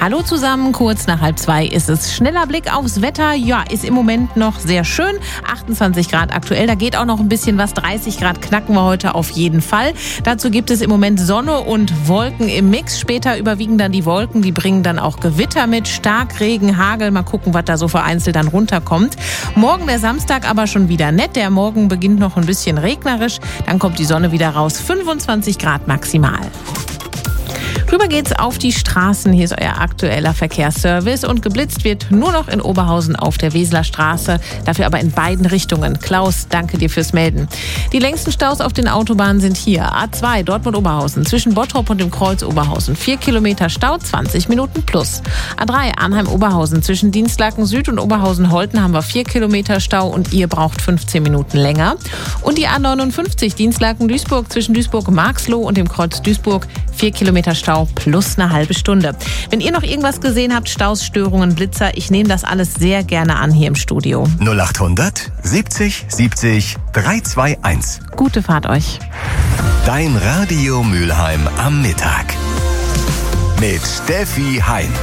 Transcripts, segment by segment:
Hallo zusammen, kurz nach 1:30 ist es. Schneller Blick aufs Wetter. Ja, ist im Moment noch sehr schön. 28 Grad aktuell, da geht auch noch ein bisschen was. 30 Grad knacken wir heute auf jeden Fall. Dazu gibt es im Moment Sonne und Wolken im Mix. Später überwiegen dann die Wolken, die bringen dann auch Gewitter mit. Starkregen, Hagel, mal gucken, was da so vereinzelt dann runterkommt. Morgen der Samstag aber schon wieder nett. Der Morgen beginnt noch ein bisschen regnerisch. Dann kommt die Sonne wieder raus. 25 Grad maximal. Rüber geht's auf die Straßen. Hier ist euer aktueller Verkehrsservice. Und geblitzt wird nur noch in Oberhausen auf der Weseler Straße. Dafür aber in beiden Richtungen. Klaus, danke dir fürs Melden. Die längsten Staus auf den Autobahnen sind hier. A2 Dortmund-Oberhausen zwischen Bottrop und dem Kreuz Oberhausen. 4 Kilometer Stau, 20 Minuten plus. A3 Arnheim-Oberhausen zwischen Dienstlaken Süd und Oberhausen-Holten haben wir 4 Kilometer Stau und ihr braucht 15 Minuten länger. Und die A59 Dienstlaken-Duisburg zwischen Duisburg-Marxloh und dem Kreuz Duisburg 4 Kilometer Stau plus eine halbe Stunde. Wenn ihr noch irgendwas gesehen habt, Staus, Störungen, Blitzer, ich nehme das alles sehr gerne an hier im Studio. 0800 70 70 321. Gute Fahrt euch. Dein Radio Mülheim am Mittag. Mit Steffi Hein.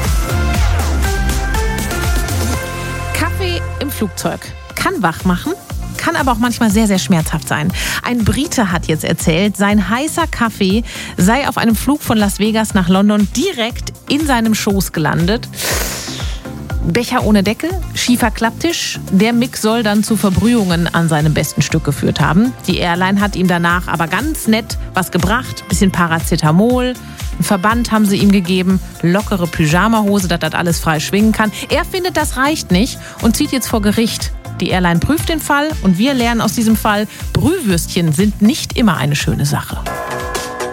Kaffee im Flugzeug kann wach machen. Kann aber auch manchmal sehr, sehr schmerzhaft sein. Ein Brite hat jetzt erzählt, sein heißer Kaffee sei auf einem Flug von Las Vegas nach London direkt in seinem Schoß gelandet. Becher ohne Deckel, schiefer Klapptisch. Der Mix soll dann zu Verbrühungen an seinem besten Stück geführt haben. Die Airline hat ihm danach aber ganz nett was gebracht. Bisschen Paracetamol. Einen Verband haben sie ihm gegeben. Lockere Pyjamahose, dass das alles frei schwingen kann. Er findet, das reicht nicht und zieht jetzt vor Gericht. Die Airline prüft den Fall und wir lernen aus diesem Fall, Brühwürstchen sind nicht immer eine schöne Sache.